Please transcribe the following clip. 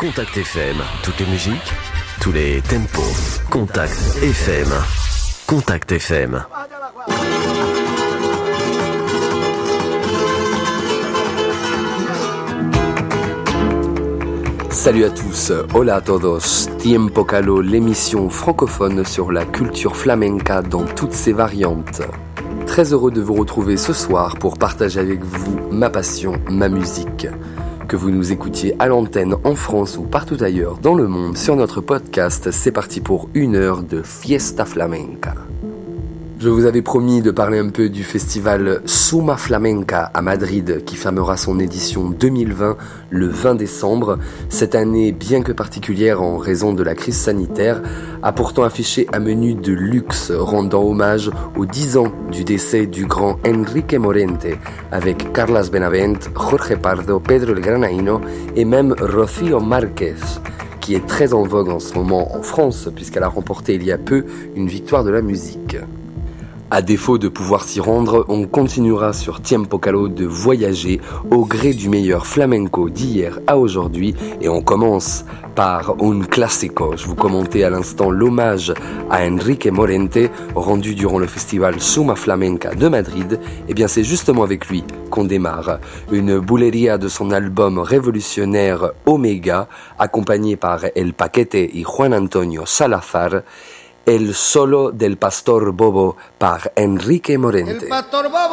Contact FM, toutes les musiques, tous les tempos. Contact FM. Contact FM. Salut à tous, hola a todos, Tiempo Calo, l'émission francophone sur la culture flamenca dans toutes ses variantes. Très heureux de vous retrouver ce soir pour partager avec vous ma passion, ma musique. Que vous nous écoutiez à l'antenne en France ou partout ailleurs dans le monde sur notre podcast, c'est parti pour 1 heure de Fiesta Flamenca. Je vous avais promis de parler un peu du festival Suma Flamenca à Madrid qui fermera son édition 2020 le 20 décembre. Cette année, bien que particulière en raison de la crise sanitaire, a pourtant affiché un menu de luxe rendant hommage aux 10 ans du décès du grand Enrique Morente avec Carlos Benavent, Jorge Pardo, Pedro el Granaino et même Rocío Márquez, qui est très en vogue en ce moment en France puisqu'elle a remporté il y a peu une victoire de la musique. À défaut de pouvoir s'y rendre, on continuera sur Tiempo Calo de voyager au gré du meilleur flamenco d'hier à aujourd'hui et on commence par un classico. Je vous commentais à l'instant l'hommage à Enrique Morente rendu durant le festival Suma Flamenca de Madrid. Et bien c'est justement avec lui qu'on démarre. Une bulería de son album révolutionnaire Omega, accompagné par El Paquete et Juan Antonio Salazar. El solo del Pastor Bobo par Enrique Morente.